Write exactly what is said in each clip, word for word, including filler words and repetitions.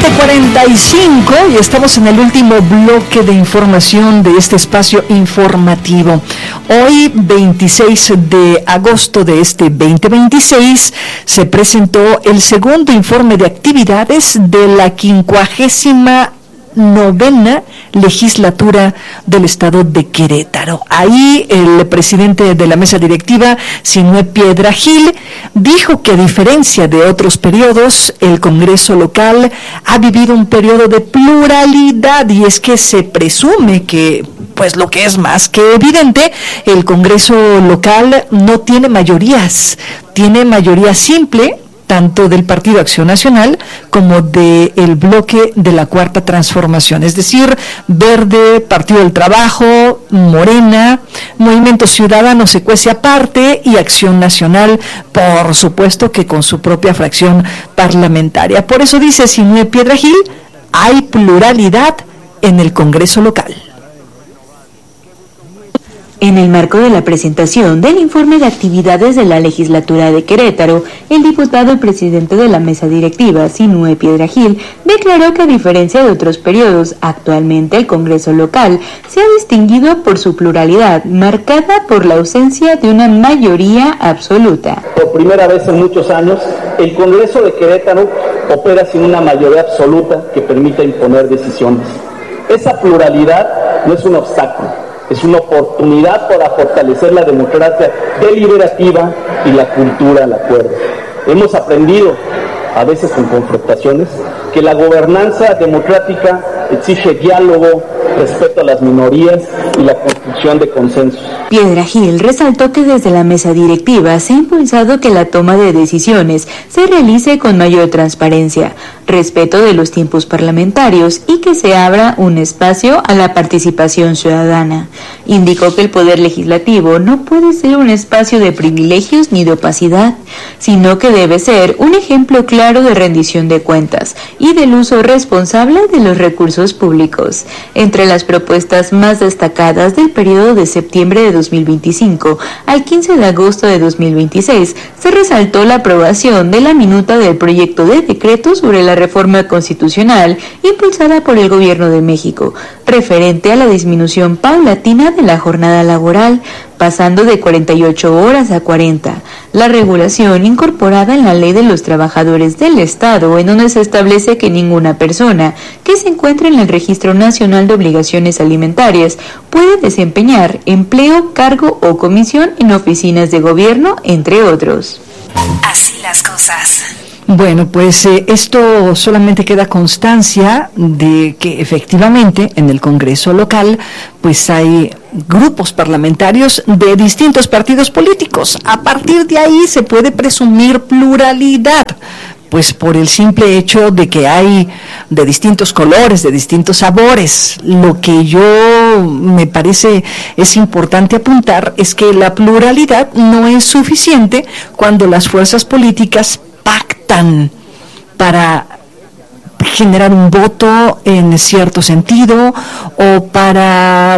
siete cuarenta y cinco y estamos en el último bloque de información de este espacio informativo. Hoy, veintiséis de agosto de este veinte veintiséis, se presentó el segundo informe de actividades de la quincuagésima novena legislatura del estado de Querétaro. Ahí el presidente de la mesa directiva, Sinué Piedra Gil, dijo que a diferencia de otros periodos, el Congreso local ha vivido un periodo de pluralidad, y es que se presume que, pues lo que es más que evidente, el Congreso local no tiene mayorías, tiene mayoría simple, tanto del Partido Acción Nacional como del bloque de la Cuarta Transformación, es decir, Verde, Partido del Trabajo, Morena, Movimiento Ciudadano se cuece aparte y Acción Nacional, por supuesto que con su propia fracción parlamentaria. Por eso dice Sinué Piedra Gil, hay pluralidad en el Congreso local. En el marco de la presentación del informe de actividades de la legislatura de Querétaro, el diputado y presidente de la mesa directiva, Sinué Piedra Gil, declaró que a diferencia de otros periodos, actualmente el Congreso local se ha distinguido por su pluralidad, marcada por la ausencia de una mayoría absoluta. Por primera vez en muchos años, el Congreso de Querétaro opera sin una mayoría absoluta que permita imponer decisiones. Esa pluralidad no es un obstáculo, es una oportunidad para fortalecer la democracia deliberativa y la cultura al acuerdo. Hemos aprendido, a veces con confrontaciones, que la gobernanza democrática exige diálogo, respeto a las minorías y la construcción de consensos. Piedra Gil resaltó que desde la mesa directiva se ha impulsado que la toma de decisiones se realice con mayor transparencia, respeto de los tiempos parlamentarios y que se abra un espacio a la participación ciudadana. Indicó que el Poder Legislativo no puede ser un espacio de privilegios ni de opacidad, sino que debe ser un ejemplo claro de rendición de cuentas y del uso responsable de los recursos públicos. Entre las propuestas más destacadas del periodo de septiembre de dos mil veinticinco al quince de agosto de dos mil veintiséis, se resaltó la aprobación de la minuta del proyecto de decreto sobre la reforma constitucional impulsada por el Gobierno de México, referente a la disminución paulatina de la jornada laboral, pasando de cuarenta y ocho horas a cuarenta. La regulación incorporada en la Ley de los Trabajadores del Estado, en donde se establece que ninguna persona que se encuentre en el Registro Nacional de Obligaciones Alimentarias puede desempeñar empleo, cargo o comisión en oficinas de gobierno, entre otros. Así las cosas. Bueno, pues eh, esto solamente queda constancia de que efectivamente en el Congreso local pues hay grupos parlamentarios de distintos partidos políticos. A partir de ahí se puede presumir pluralidad, pues por el simple hecho de que hay de distintos colores, de distintos sabores. Lo que yo me parece es importante apuntar es que la pluralidad no es suficiente cuando las fuerzas políticas pactan para generar un voto en cierto sentido o para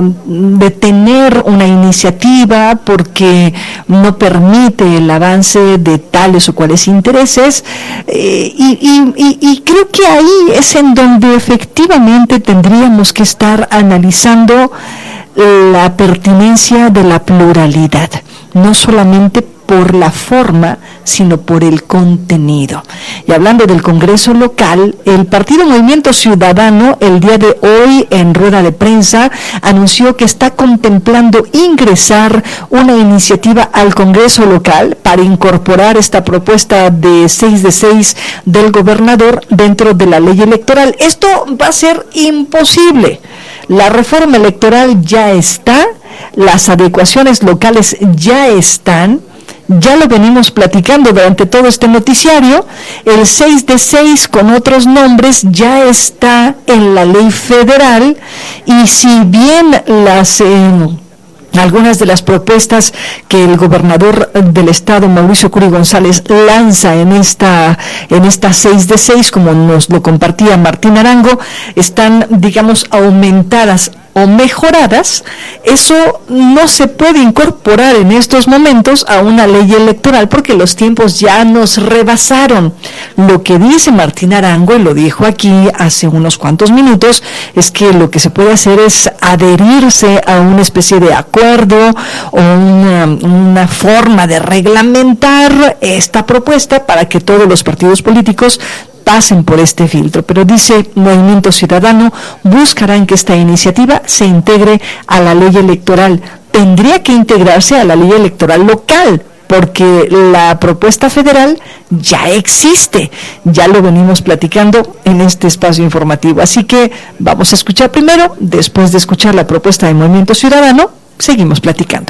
detener una iniciativa porque no permite el avance de tales o cuales intereses, eh, y, y, y, y creo que ahí es en donde efectivamente tendríamos que estar analizando la pertinencia de la pluralidad, no solamente por la forma, sino por el contenido. Y hablando del Congreso local, el Partido Movimiento Ciudadano el día de hoy en rueda de prensa anunció que está contemplando ingresar una iniciativa al Congreso local para incorporar esta propuesta de seis de seis del gobernador dentro de la ley electoral. Esto va a ser imposible. La reforma electoral ya está, las adecuaciones locales ya están. Ya lo venimos platicando durante todo este noticiario. El seis de seis con otros nombres ya está en la ley federal, y si bien las eh, algunas de las propuestas que el gobernador del estado, Mauricio Curi González, lanza en esta en esta seis de seis, como nos lo compartía Martín Arango, están, digamos, aumentadas o mejoradas, eso no se puede incorporar en estos momentos a una ley electoral porque los tiempos ya nos rebasaron. Lo que dice Martín Arango, y lo dijo aquí hace unos cuantos minutos, es que lo que se puede hacer es adherirse a una especie de acuerdo o una, una forma de reglamentar esta propuesta para que todos los partidos políticos pasen por este filtro, pero dice Movimiento Ciudadano buscarán que esta iniciativa se integre a la ley electoral. Tendría que integrarse a la ley electoral local, porque la propuesta federal ya existe, ya lo venimos platicando en este espacio informativo. Así que vamos a escuchar primero, después de escuchar la propuesta de Movimiento Ciudadano, seguimos platicando.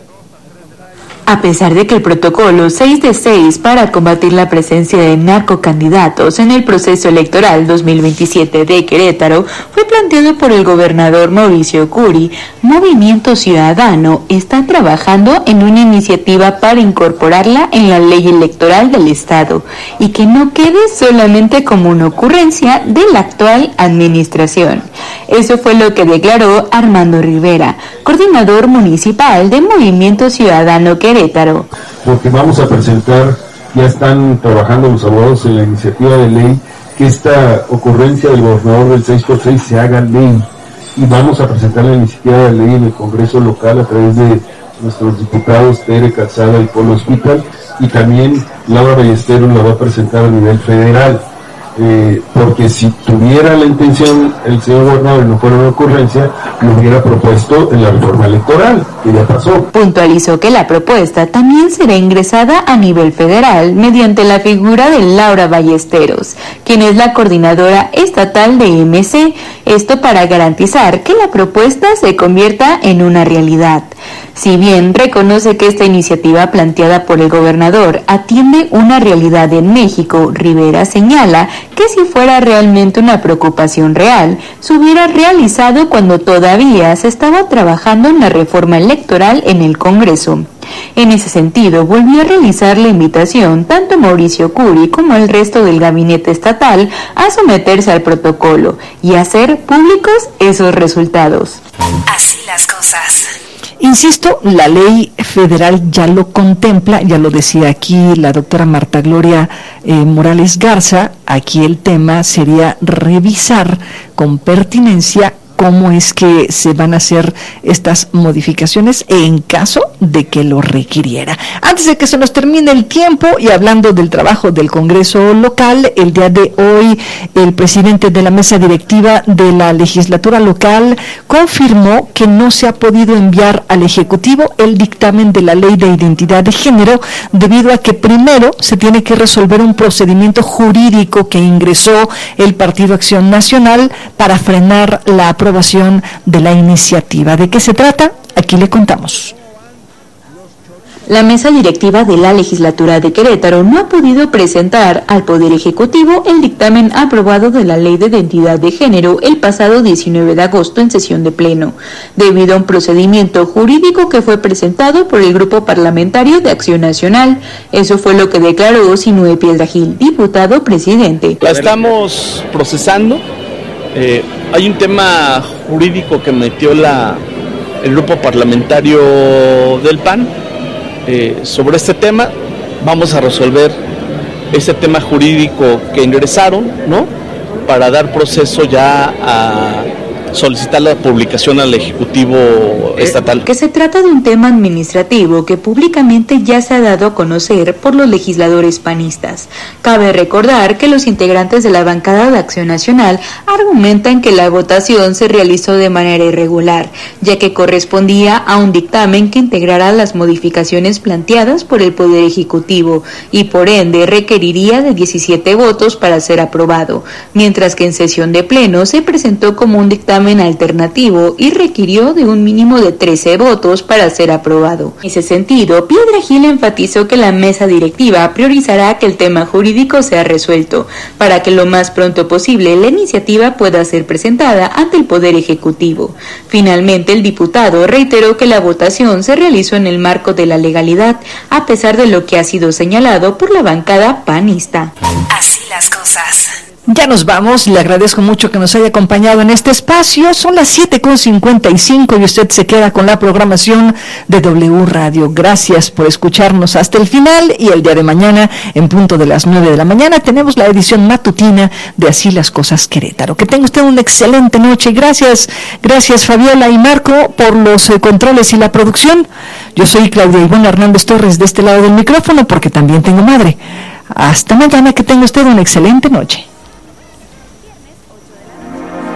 A pesar de que el protocolo seis de seis para combatir la presencia de narcocandidatos en el proceso electoral dos mil veintisiete de Querétaro fue planteado por el gobernador Mauricio Curi, Movimiento Ciudadano está trabajando en una iniciativa para incorporarla en la ley electoral del Estado y que no quede solamente como una ocurrencia de la actual administración. Eso fue lo que declaró Armando Rivera, coordinador municipal de Movimiento Ciudadano Querétaro. Porque vamos a presentar, ya están trabajando los abogados en la iniciativa de ley, que esta ocurrencia del gobernador del seis por seis se haga ley. Y vamos a presentar la iniciativa de ley en el Congreso local a través de nuestros diputados Tere Calzada y Polo Hospital, y también Laura Ballesteros la va a presentar a nivel federal. Eh, porque si tuviera la intención el señor gobernador y no fuera una ocurrencia, lo hubiera propuesto en la reforma electoral, que ya pasó. Puntualizó que la propuesta también será ingresada a nivel federal mediante la figura de Laura Ballesteros, quien es la coordinadora estatal de M C, esto para garantizar que la propuesta se convierta en una realidad. Si bien reconoce que esta iniciativa planteada por el gobernador atiende una realidad en México, Rivera señala que si fuera realmente una preocupación real, se hubiera realizado cuando todavía se estaba trabajando en la reforma electoral en el Congreso. En ese sentido, volvió a realizar la invitación tanto Mauricio Curi como el resto del gabinete estatal a someterse al protocolo y hacer públicos esos resultados. Así las cosas. Insisto, la ley federal ya lo contempla, ya lo decía aquí la doctora Marta Gloria eh, Morales Garza. Aquí el tema sería revisar con pertinencia cómo es que se van a hacer estas modificaciones en caso de que lo requiriera. Antes de que se nos termine el tiempo y hablando del trabajo del Congreso local, el día de hoy el presidente de la mesa directiva de la legislatura local confirmó que no se ha podido enviar al Ejecutivo el dictamen de la Ley de Identidad de Género debido a que primero se tiene que resolver un procedimiento jurídico que ingresó el Partido Acción Nacional para frenar la aprobación de la iniciativa. ¿De qué se trata? Aquí le contamos. La mesa directiva de la legislatura de Querétaro no ha podido presentar al Poder Ejecutivo el dictamen aprobado de la Ley de Identidad de Género el pasado diecinueve de agosto en sesión de pleno, debido a un procedimiento jurídico que fue presentado por el Grupo Parlamentario de Acción Nacional. Eso fue lo que declaró Sinué Piedragil, diputado presidente. La estamos procesando. Eh, hay un tema jurídico que metió la, el Grupo Parlamentario del P A N. Eh, sobre este tema vamos a resolver este tema jurídico que ingresaron, ¿no? Para dar proceso ya a solicitar la publicación al Ejecutivo Estatal. Que se trata de un tema administrativo que públicamente ya se ha dado a conocer por los legisladores panistas. Cabe recordar que los integrantes de la bancada de Acción Nacional argumentan que la votación se realizó de manera irregular, ya que correspondía a un dictamen que integrará las modificaciones planteadas por el Poder Ejecutivo y por ende requeriría de diecisiete votos para ser aprobado, mientras que en sesión de pleno se presentó como un dictamen alternativo y requirió de un mínimo de trece votos para ser aprobado. En ese sentido, Piedragil enfatizó que la mesa directiva priorizará que el tema jurídico sea resuelto, para que lo más pronto posible la iniciativa pueda ser presentada ante el Poder Ejecutivo. Finalmente, el diputado reiteró que la votación se realizó en el marco de la legalidad, a pesar de lo que ha sido señalado por la bancada panista. Así las cosas. Ya nos vamos, le agradezco mucho que nos haya acompañado en este espacio. Son las siete con cincuenta y cinco y usted se queda con la programación de W Radio. Gracias por escucharnos hasta el final, y el día de mañana, en punto de las nueve de la mañana, tenemos la edición matutina de Así las Cosas Querétaro. Que tenga usted una excelente noche. Gracias, gracias Fabiola y Marco por los eh, controles y la producción. Yo soy Claudia Ivonne Hernández Torres de este lado del micrófono, porque también tengo madre. Hasta mañana, que tenga usted una excelente noche.